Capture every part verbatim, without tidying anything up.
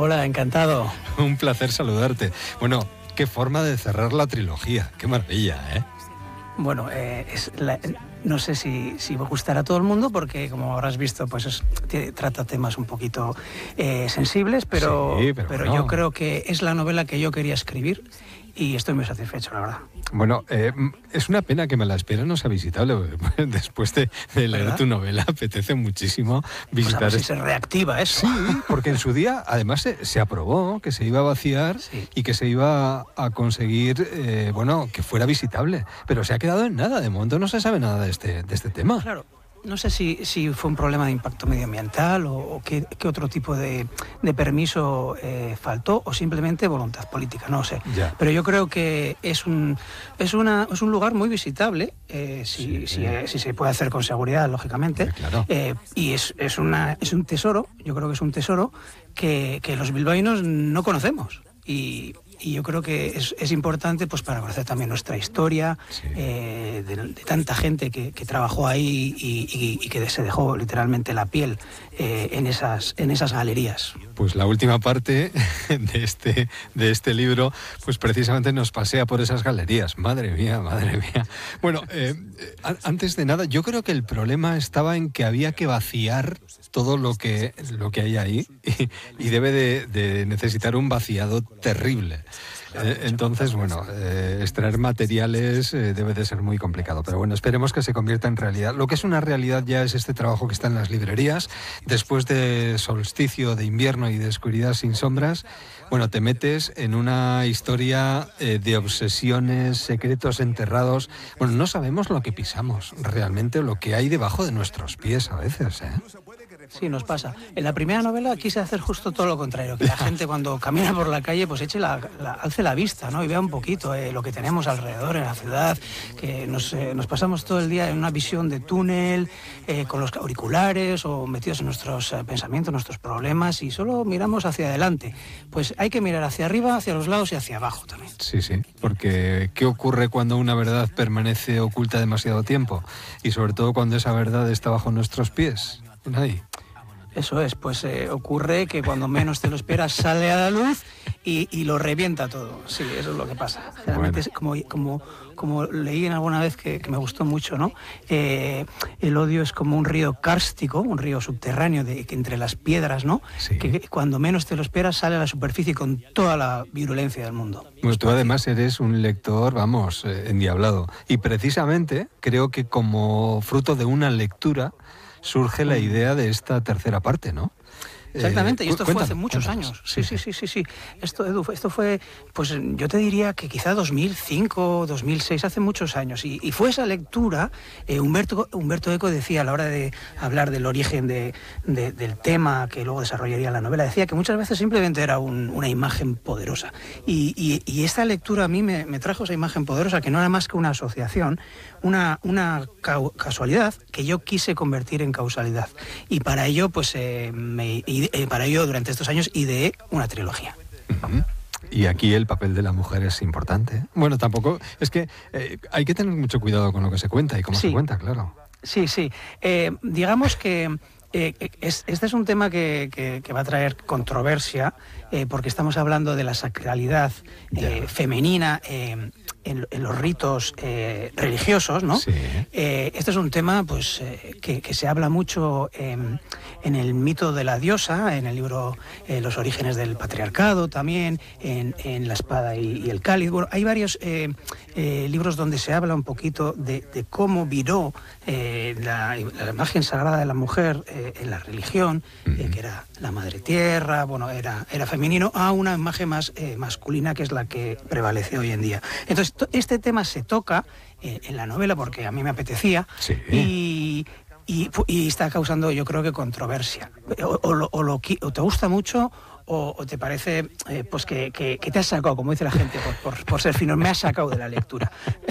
Hola, encantado. Un placer saludarte. Bueno, qué forma de cerrar la trilogía. Qué maravilla, ¿eh? Bueno, eh, es la, no sé si, si va a gustar a todo el mundo porque, como habrás visto, pues es, tiene, trata temas un poquito eh, sensibles, pero, sí, pero, pero bueno. yo creo que es la novela que yo quería escribir y estoy muy satisfecho, la verdad. Bueno, eh, es una pena que Me la espera no sea visitable. Después de, de leer ¿verdad? tu novela, apetece muchísimo visitar. Pues a ver si se reactiva eso. Sí, porque en su día, además, se, se aprobó que se iba a vaciar Sí. y que se iba a conseguir, eh, bueno, que fuera visitable. Pero se ha quedado en nada. De momento no se sabe nada de este, de este tema. Claro. No sé si, si fue un problema de impacto medioambiental o, o qué, qué otro tipo de, de permiso eh, faltó o simplemente voluntad política, no sé. Ya. Pero yo creo que es un, es una, es un lugar muy visitable, eh, si, Sí. si, eh, si se puede hacer con seguridad, lógicamente. Sí, claro. Eh, y es, es, una, es un tesoro, yo creo que es un tesoro que, que los bilbaínos no conocemos. Y, y yo creo que es, es importante pues para conocer también nuestra historia, Sí. eh, de, de tanta gente que, que trabajó ahí y, y, y que se dejó literalmente la piel eh, en, esas, en esas galerías. Pues la última parte de este, de este libro, pues precisamente nos pasea por esas galerías. Madre mía, madre mía. Bueno, eh, antes de nada, yo creo que el problema estaba en que había que vaciar todo lo que, lo que hay ahí y, y debe de, de necesitar un vaciado terrible. Eh, entonces, bueno, eh, extraer materiales eh, debe de ser muy complicado, pero bueno, esperemos que se convierta en realidad. Lo que es una realidad ya es este trabajo que está en las librerías. Después de Solsticio de invierno y de Oscuridad sin sombras, bueno, te metes en una historia eh, de obsesiones, secretos enterrados. Bueno, no sabemos lo que pisamos realmente, lo que hay debajo de nuestros pies a veces, ¿eh? Sí, nos pasa. En la primera novela quise hacer justo todo lo contrario, que la gente cuando camina por la calle pues eche la, la, alce la vista, ¿no? Y vea un poquito eh, lo que tenemos alrededor en la ciudad, que nos, eh, nos pasamos todo el día en una visión de túnel, eh, con los auriculares o metidos en nuestros eh, pensamientos, nuestros problemas y solo miramos hacia adelante. Pues hay que mirar hacia arriba, hacia los lados y hacia abajo también. Sí, sí, porque ¿qué ocurre cuando una verdad permanece oculta demasiado tiempo? Y sobre todo cuando esa verdad está bajo nuestros pies. Ahí. Eso es, pues eh, ocurre que cuando menos te lo esperas sale a la luz y, y lo revienta todo. Sí, eso es lo que pasa. Realmente es como, como, como leí en alguna vez que, que me gustó mucho, ¿no? Eh, el odio es como un río kárstico, un río subterráneo de, que entre las piedras, ¿no? Sí. Que, que cuando menos te lo esperas sale a la superficie con toda la virulencia del mundo. Pues tú además eres un lector, vamos, eh, endiablado. Y precisamente creo que como fruto de una lectura surge la idea de esta tercera parte, ¿no? Exactamente, Eh, y esto cuéntanos, fue hace muchos cuéntanos. años. Sí, sí, sí, sí, sí. Esto, Edu, esto fue, pues yo te diría que quizá dos mil cinco, dos mil seis, hace muchos años. Y, y fue esa lectura, eh, Humberto, Humberto Eco decía a la hora de hablar del origen de, de, del tema que luego desarrollaría la novela, decía que muchas veces simplemente era un, una imagen poderosa. Y, y, y esta lectura a mí me, me trajo esa imagen poderosa, que no era más que una asociación, una, una casualidad que yo quise convertir en causalidad. Y para ello, pues eh, me... Y, eh, para ello, durante estos años, ideé una trilogía. Uh-huh. Y aquí el papel de la mujer es importante. Bueno, tampoco... Es que eh, hay que tener mucho cuidado con lo que se cuenta y cómo sí. se cuenta, claro. Sí, sí. Eh, digamos que eh, es, este es un tema que, que, que va a traer controversia, eh, porque estamos hablando de la sacralidad eh, femenina eh, en, en los ritos eh, religiosos, ¿no? Sí. Eh, este es un tema pues, eh, que, que se habla mucho eh, en el mito de la diosa, en el libro eh, Los orígenes del patriarcado también, en, en La espada y, y el cáliz. Bueno, hay varios eh, eh, libros donde se habla un poquito de, de cómo viró eh, la, la imagen sagrada de la mujer eh, en la religión, eh, que era la madre tierra, bueno, era, era femenino, a una imagen más eh, masculina, que es la que prevalece hoy en día. Entonces, este tema se toca eh, en la novela porque a mí me apetecía, sí. y, y, y está causando, yo creo que, controversia. O, o, lo, o, lo, o te gusta mucho o, o te parece eh, pues que, que, que te has sacado, como dice la gente, por, por, por ser fino, me has sacado de la lectura.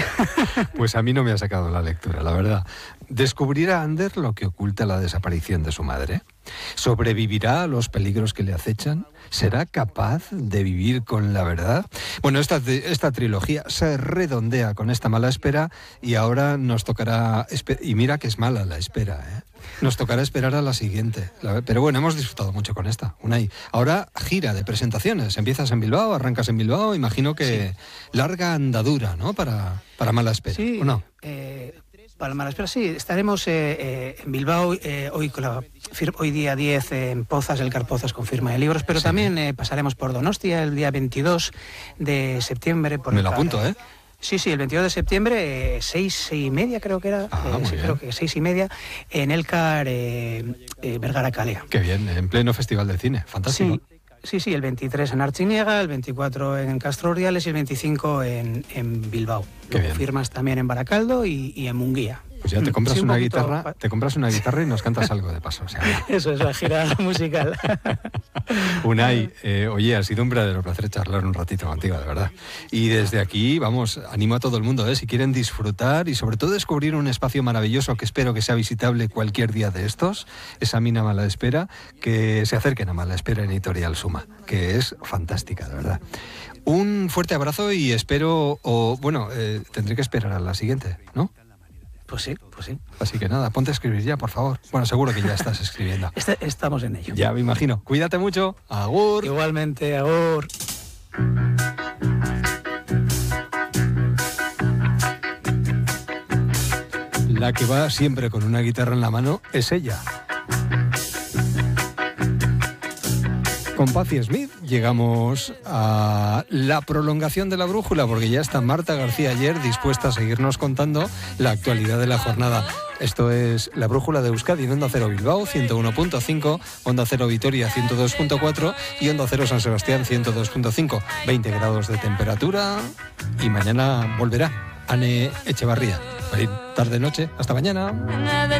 Pues a mí no me ha sacado la lectura, la verdad. ¿Descubrirá Ander lo que oculta la desaparición de su madre? ¿Sobrevivirá a los peligros que le acechan? ¿Será capaz de vivir con la verdad? Bueno, esta, esta trilogía se redondea con esta mala espera y ahora nos tocará... Y mira que es mala la espera, ¿eh? Nos tocará esperar a la siguiente. Pero bueno, hemos disfrutado mucho con esta. Unai. Ahora gira de presentaciones. Empiezas en Bilbao, arrancas en Bilbao. Imagino que sí. Larga andadura, ¿no? Para, para mala espera, sí, ¿o no? Eh, para mala espera, sí. Estaremos eh, eh, en Bilbao eh, hoy, con la, hoy día diez eh, en Pozas, el Carpozas con firma de libros, pero sí. también eh, pasaremos por Donostia el día veintidós de septiembre. Por Me lo apunto, ¿eh? Sí, sí, el veintidós de septiembre, eh, seis y media creo que era, ah, eh, sí, creo que seis y media, en Elkar, eh, eh, Vergara Calea. Qué bien, en pleno Festival de Cine, fantástico. Sí, sí, sí, el veintitrés en Artziniega, el veinticuatro en Castro Urdiales y el veinticinco en, en Bilbao. Qué bien. Firmas también en Baracaldo y, y en Munguía. Pues ya te compras sí, un una poquito... guitarra, te compras una guitarra y nos cantas algo de paso. O sea, eso es la gira musical. Unai, eh, oye, ha sido un verdadero placer charlar un ratito contigo, de verdad. Y desde aquí, vamos, animo a todo el mundo, ¿eh? Si quieren disfrutar y sobre todo descubrir un espacio maravilloso que espero que sea visitable cualquier día de estos, esa Mina Mala Espera, que se acerquen a Mala Espera Editorial Suma, que es fantástica, de verdad. Un fuerte abrazo y espero, o bueno, eh, tendré que esperar a la siguiente, ¿no? Pues sí, pues sí. Así que nada, ponte a escribir ya, por favor. Bueno, seguro que ya estás escribiendo. Este, estamos en ello. Ya me imagino. Cuídate mucho. Agur. Igualmente, agur. La que va siempre con una guitarra en la mano es ella. Con Patti Smith llegamos a la prolongación de la brújula, porque ya está Marta García Ayer dispuesta a seguirnos contando la actualidad de la jornada. Esto es la brújula de Euskadi en Onda Cero Bilbao, ciento uno punto cinco, Onda Cero Vitoria, ciento dos punto cuatro y Onda Cero San Sebastián, ciento dos punto cinco. veinte grados de temperatura y mañana volverá Ane Echevarría. Feliz tarde-noche. Hasta mañana.